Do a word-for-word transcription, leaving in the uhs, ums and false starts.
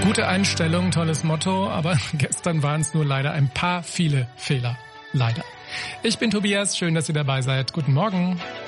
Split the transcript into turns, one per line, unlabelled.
Gute Einstellung, tolles Motto, aber gestern waren es nur leider ein paar viele Fehler. Leider. Ich bin Tobias, schön, dass ihr dabei seid. Guten Morgen.